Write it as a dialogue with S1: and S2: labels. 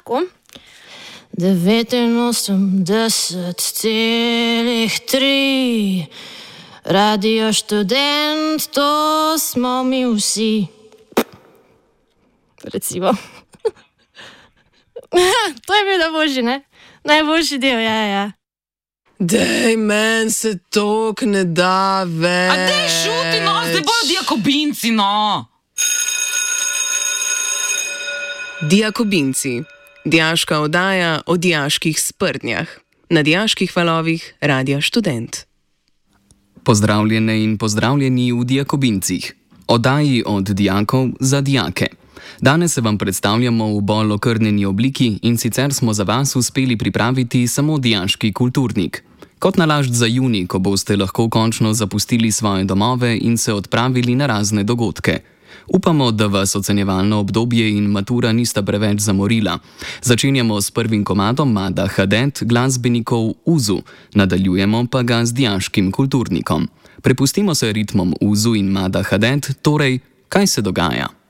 S1: Tako. 89,3 Radio Študent, to smo mi vsi. Recimo. To je bil najboljši, ne? Najboljši del, ja.
S2: Dej, men se tok ne da več.
S3: A dej šuti, no, zdaj bojo diakobinci, no.
S2: Diakobinci. Dijaška oddaja o dijaških sprdnjah. Na dijaških valovih Radia Študent.
S4: Pozdravljene in pozdravljeni v Diakobincih. Oddaji od dijakov za dijake. Danes se vam predstavljamo v bolj okrnjeni obliki in sicer smo za vas uspeli pripraviti samo dijaški kulturnik. Kot nalašč za junij, ko boste lahko končno zapustili svoje domove in se odpravili na razne dogodke. Upamo, da vas ocenjevalno obdobje in matura nista preveč zamorila. Začenjamo s prvim komadom Mada Hadet, glasbenikov Uzu, nadaljujemo pa ga z dijaškim kulturnikom. Prepustimo se ritmom Uzu in Mada Hadet, torej, kaj se dogaja?